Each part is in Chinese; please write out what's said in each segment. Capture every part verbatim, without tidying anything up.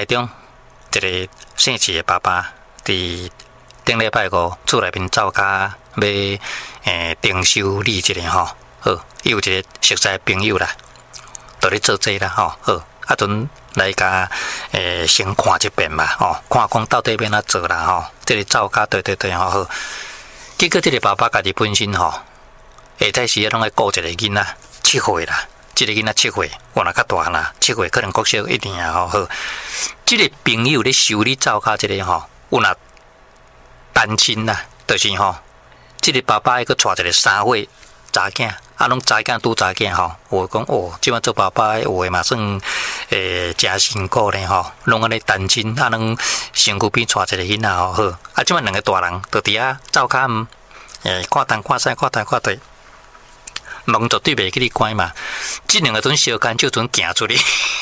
台中一个姓氏的爸爸，伫顶礼拜五厝内面走家要诶订修礼一个吼，好，伊有一个熟悉的朋友啦，伫咧做这啦吼，好，啊阵来甲诶先看一遍嘛，吼，看讲到底要哪做啦吼，这个走家对对对吼好，结果这个爸爸家己本身吼，下早时啊拢爱顾一个囡仔七岁啦。这个囡仔七岁，我若较大啦，七岁可能国小一年吼好。这个朋友咧修理灶骹，这个吼有若单亲啦，就是吼，这个爸爸个带一个三岁查囝，啊，拢查囝拄查囝吼。我讲哦，即摆做爸爸有诶嘛算诶诚辛苦咧吼，拢安尼单亲，啊，拢身躯边带一个囡仔吼好。啊，即摆两个大人就伫遐灶骹诶看东看西看东看西。门绝对袂去你关嘛，这两个阵小干就阵行出去，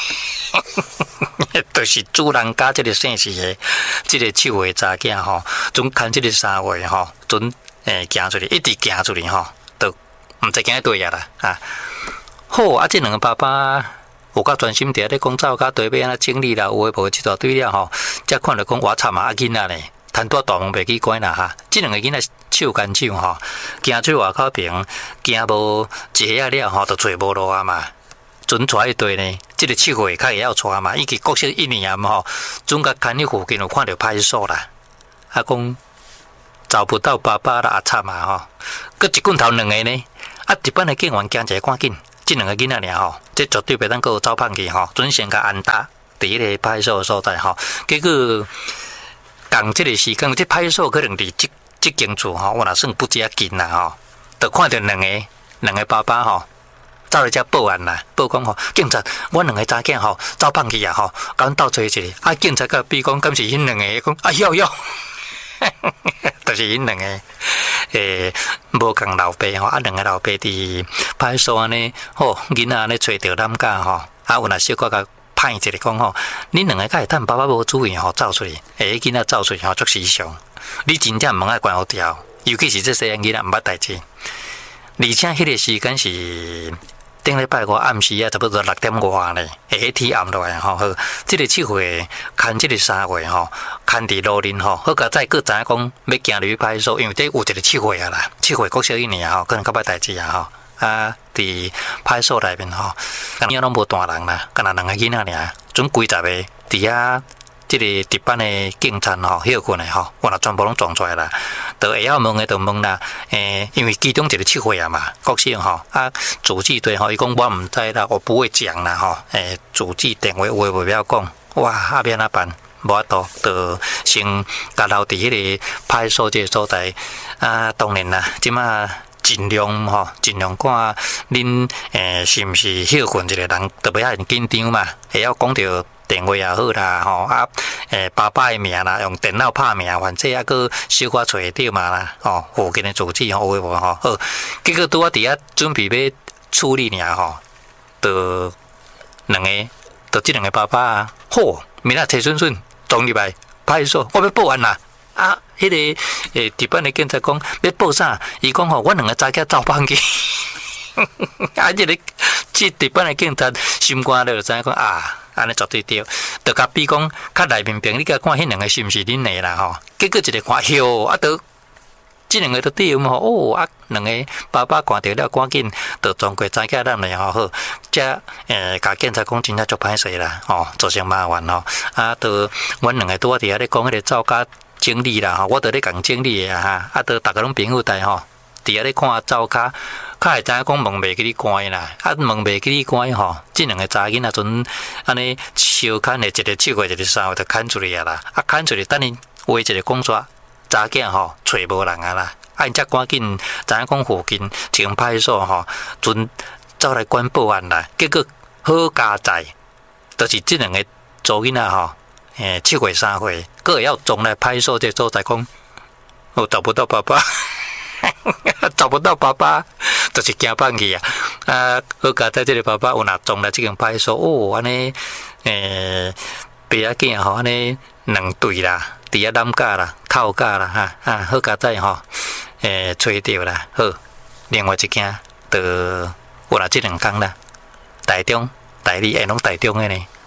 就是主人家这个姓氏的，这个七岁查囝吼，阵看这个三岁吼，阵诶行出去，一直行出去吼，都唔知行对啊啦啊。好啊，这两个爸爸有较专心伫咧讲走，甲对面啊整理啦，有诶无一大堆了吼，才看到讲我惨啊囡仔咧。摊多大门袂去关啦哈！即两个囡仔手干手吼，行出外口边，行无一下了吼，就找无路啊嘛。准带一堆呢，即、這個七岁较会晓带嘛，伊去国小一年吼，准甲看你附近有看到派出所啦。啊讲找不到爸爸啦，啊惨啊吼！佮一棍头两个呢，啊一般的警员惊者赶紧，即两个囡仔尔吼，这绝对袂当佮走歹去吼，准先甲安搭伫迄个派出所所在吼，结果。共即个时间，即派出所可能离即即间厝吼，我若算不遮近啦吼，就看到两个两个爸爸吼，走来遮报案啦，报讲吼，警察，阮两个查囝吼走放去啊吼，甲阮斗做一个，啊警察甲比讲，敢是因两个讲，啊哟哟，就是因两个诶，无共老爸吼，啊两个老爸伫派出所安尼，吼囡仔安尼找着咱家吼，啊有若小可甲。歹一个讲吼，恁两个敢会趁爸爸无注意吼走出去，诶，囡仔走出去吼足时常。你真正门爱关好条，尤其是这细囡仔毋捌代志。而且迄个时间是顶礼拜五暗时啊，差不多六点外咧，会天暗落来吼。好，即、這个七岁牵即个三岁吼，牵伫路林吼，好甲再个知影讲要行入去派出所，因为这有一个七岁啊啦，七岁国小一年吼，可能较捌代志啊吼。啊，伫派出所内面吼，囝拢无大人啦，干那两个囡仔尔，准几十个伫遐，即个值班的警察吼，休困的吼，我若全部拢撞出来啦，就会晓问的就问啦，诶，因为其中一个七岁啊嘛，国小吼，啊，主治对吼，伊讲我毋知啦，我不会讲啦吼，诶，主治电话话袂晓讲，哇，啊要安怎办？无法度，就先甲留伫迄个派出所这个所在，啊，当然啦，即马。尽量吼，尽量看恁诶是毋是休困一个人，特别遐紧张嘛，会晓讲着电话也好啦，吼啊诶爸爸的名啦，用电脑拍名，反正还佫小可找会着嘛啦，吼附近的组织吼有诶无吼，好，结果拄啊伫遐准备要处理尔吼，就两个，就即两个爸爸啊，好，明仔摕顺顺撞入来派出所，我要报案啦。啊，迄、那个诶，值班的警察讲要报啥？伊讲吼，阮两个查囝走放去。啊，即、這个即值班的警察心肝了，就知影讲啊，安尼绝对对。就甲比讲，较内面边你甲看迄两个是毋是恁的啦吼？结果一个看哟，啊，都即两个都对嘛吼。哦，啊，两个爸爸看到了，赶紧就装过查囝咱来吼好。则诶，甲警察讲真正足歹势啦，吼，造成麻烦吼。啊，都阮两个拄啊伫遐咧讲迄个造假。整理啦吼，我伫咧共整理的啊，啊，都逐个拢朋友带吼，伫遐咧看灶骹，较会知影讲门袂记你关啦，啊门袂记你关吼，即两个查囡仔阵安尼相牵的，一个七岁，一个三岁，就牵出去啊啦，啊牵出去，等伊话一个讲煞，查囝吼找无人啊啦，啊因则赶紧知影讲附近前派出所吼，阵走来管报案啦，结果好加在，就是即两个查囡仔吼。诶，七岁三岁，个要撞来派出所这所在讲，我找不到爸爸，找不到爸爸，就是惊放弃啊！啊，好佳在这个爸爸有若撞来这间派出所，哦，安尼诶，爸仔囝吼，安尼两对啦，伫遐揽架啦，靠架啦，哈啊，好佳在吼，诶，找到啦，好，另外一件就有若这两工啦，台中、台里，诶，拢台中的呢。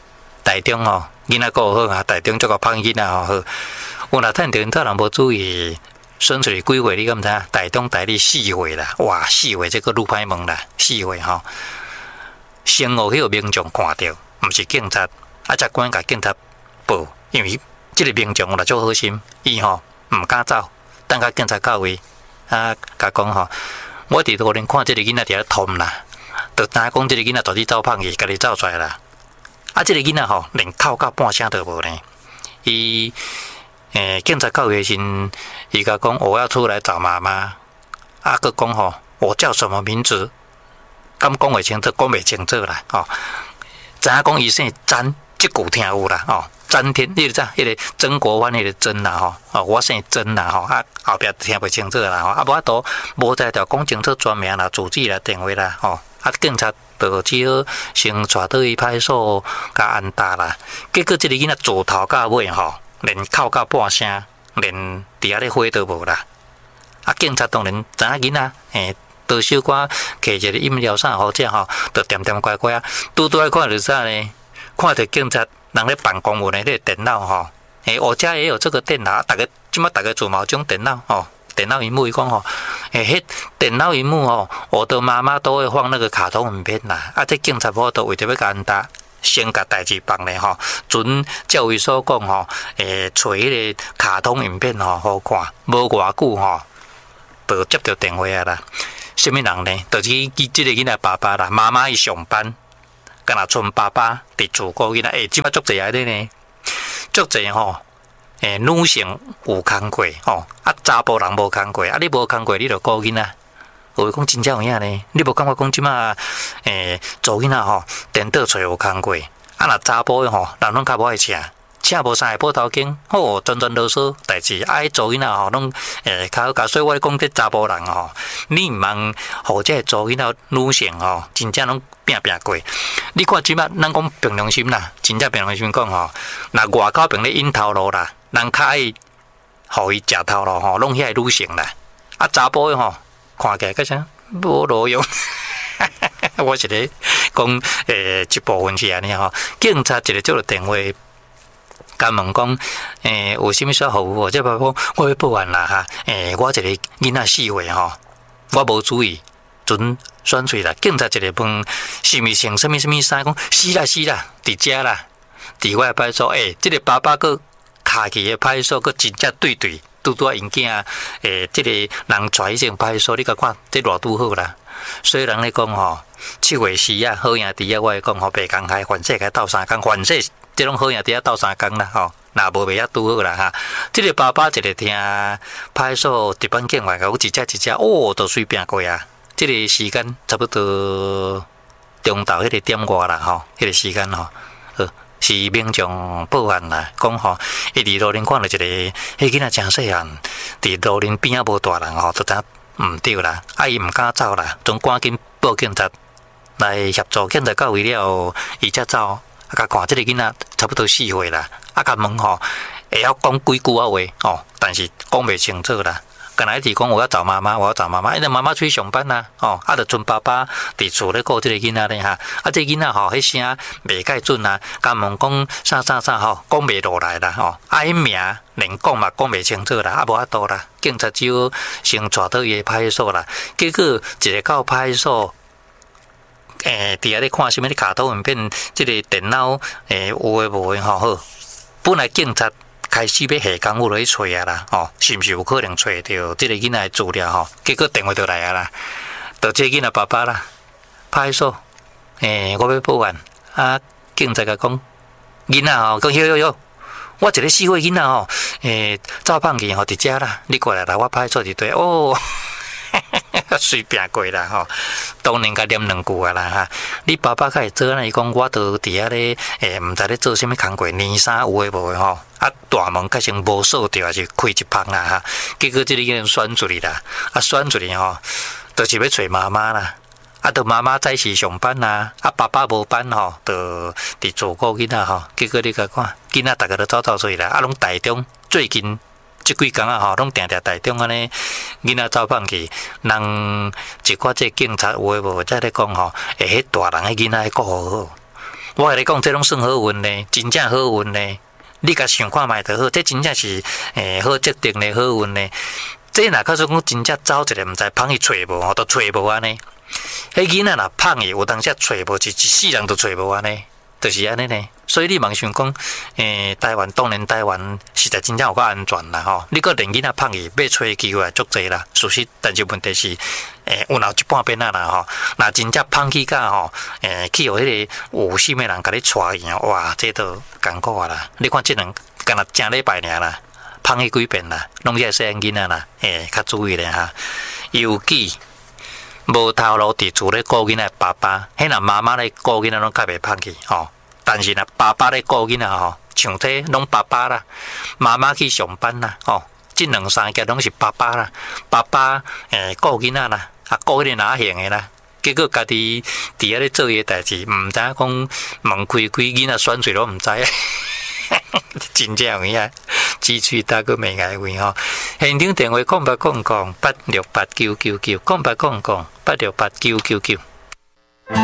台中吼，囡仔顾好啊，台中足个胖囡仔吼好。有若趁着因特人无注意，选出来几岁你敢毋知？台中台里四岁啦，哇，四岁这个愈歹问啦，四岁吼。先后迄个民众看到，毋是警察，啊，才管甲警察报，因为即个民众有啦足好心，伊吼毋敢走，等甲警察到位，啊，甲讲吼，我伫路顶看即个囡仔伫咧痛啦，就知讲即个囡仔到底走胖去，家己走出来啦。啊，即、这个囡仔吼，连哭到半声都无呢。伊诶，警察到位时，伊甲讲我要出来找妈妈。啊，佮讲吼，我叫什么名字？敢讲袂清楚，讲袂清楚啦。吼、哦，知影讲伊姓詹，即句听有啦。哦，詹天，你知影？迄个曾国藩迄个曾啦，吼、哦，哦，我姓曾啦，吼、哦，啊，后壁听袂清楚啦，吼、哦，啊，无法度无在条讲清楚全名啦、住址啦、电话啦，吼、哦，啊，警察。就只好先带倒去派出所，甲安踏啦。结果即个囡仔自头到尾吼，连哭到半声，连伫遐咧火都无啦。啊，警察当然知影囡仔，诶，多小可摕一个饮料啥好食吼，就点点乖乖啊。拄拄来看着啥呢？看着警察人咧办公务呢，迄个电脑吼，诶，我家也有这个电脑，逐个即马逐个做某种电脑吼。电脑荧幕，伊讲吼，诶，迄电脑荧幕吼，我的妈妈都会放那个卡通影片啦。啊，这警察部都为着要甲安踏，先甲代志办咧吼。准教育所讲吼，诶，找迄个卡通影片吼好看，无偌久吼，就接到电话啊啦。什么人呢？就是伊即个囡仔爸爸啦，妈妈伊上班，敢若剩爸爸伫厝顾囡仔。诶，即摆足济啊咧呢，足济吼。诶，女性有工过吼，啊查甫人无工过，啊你无工过，你就顾囡仔。有讲真正有影呢？你无感觉讲即马诶做囡仔吼，颠倒找有工过，啊若查甫诶吼，人拢较无爱请，请无啥会报头经，吼全全啰嗦代志，爱做囡仔吼，拢诶较好教。所以我讲这查甫人吼，你毋茫互这做囡仔女性吼，真正拢拼拼过。你看即马咱讲凭良心啦，真正凭良心讲吼，若外口凭咧引头路啦。人较爱，互伊食头路吼，拢遐女性啦。啊，查甫诶吼，看起来个啥无路用。我是咧讲诶，一部分是安尼吼。警察一个接到电话，甲问讲，诶，有啥物需要服务？即爸讲，我要报案啦哈。诶，我一个囡仔四岁吼，我无注意，准选喙啦。警察一个问，是毋是穿什物什物衫？讲是啦是啦，伫遮啦，伫我派出所。诶，即、这个爸爸个。卡去的派出所，佮真正对对，拄拄因囝诶，即、这个人带去种派出所，你甲看，这偌拄好啦。所以人咧讲吼，七月时啊，好兄弟啊，我会讲吼，白工开，凡世界斗三工，凡世即种好兄弟啊斗三工啦，吼，若无袂遐拄好啦哈。即、这个爸爸一个听派出所值班警员甲我一只一只，哦，都随便过啊。即、这个时间差不多中昼迄个点外啦，吼，迄、那个时间吼。是民众报案啦，讲吼，伊伫路顶看到一个，迄囡仔真细汉，伫路顶边仔无大人吼，就知毋对啦，啊伊毋敢走啦，总赶紧报警察来协助，警察到位了后，伊才走，啊甲看即个囡仔差不多四岁啦，啊甲问吼，会晓讲几句啊话哦，但是讲袂清楚啦。刚才一直讲我要找妈妈，我要找妈妈，因为妈妈出去上班啦，哦，啊，就剩爸爸伫厝咧顾即个囡仔咧哈，啊，这囡仔吼，迄声袂介准啊，甲问讲啥啥啥吼，讲袂落来啦，吼，啊，迄名连讲嘛讲袂清楚啦，啊，无法度啦，警察只好先带到伊派出所啦，结果一个到派出所，诶，伫遐咧看什么咧卡通影片，即个电脑诶有诶无诶吼好，本来警察。开始要下工夫去找啊啦，吼，是毋是有可能找到即个囡仔资料吼？结果电话就来啊啦，就即个囡仔爸爸啦，派出所，诶，我要报案，啊，警察甲讲，囡仔吼，讲哟哟哟，我一个四岁囡仔吼，诶，走放去吼伫遮啦，你过来啦，我派出所伫对，哦。随便过啦吼，当然甲念两句啊啦哈。你爸爸较会做安尼讲，我都伫遐咧，诶，毋知咧做啥物工课，年衫有诶无诶吼。啊，大门确实无锁着，还是开一旁啦哈。结果即个囡仔选出去啦，啊选出去吼，就是要找妈妈啦。啊，着妈妈早时上班啦，啊爸爸无班吼，着伫做顾囡仔吼。结果你甲看，囡仔逐个都走走出去啦，啊，拢台中最近。即几工啊吼，拢定定台中安尼，囡仔走放去，人一寡即警察有诶无，则咧讲吼，诶，迄大人诶囡仔顾好好， 我跟你讲，这拢算好运呢，真正好运呢。你甲想看卖就好，这真正是诶、欸、好决定的好运呢。这若假说讲真正走一个，毋知芳去找无吼，都找无安尼。迄囡仔若芳去，有当时找无，一一世人都找无安尼，就是安尼呢。所以你茫想讲，诶、欸，台湾当然台湾实在真正有够安全啦吼。你个连囡仔芳去，要找的机会也足济啦。事实，但是问题是，诶、欸，有闹一半边啊啦吼。若真正芳去甲吼，诶、欸，去互迄个有心的人甲你带去，哇，这都艰苦啊啦。你看即两，干若正礼拜尔啦，芳去几遍啦，拢是细汉囡仔啦，诶、欸，较注意咧哈。尤其无头路伫厝咧顾囡仔爸爸，迄若妈妈咧顾囡仔拢较袂芳去吼。但是若爸爸咧顾囡仔吼，像这拢爸爸啦，妈妈去上班啦，吼，即两三件拢是爸爸啦，爸爸诶顾囡仔啦，啊顾迄个哪行的啦，结果家己伫遐咧做伊代志，毋知影讲门开开囡仔选水都毋知，真正有影，支喙大个袂挨位吼。现场电话空八空空八六八九九九，空八空空八六八九九九。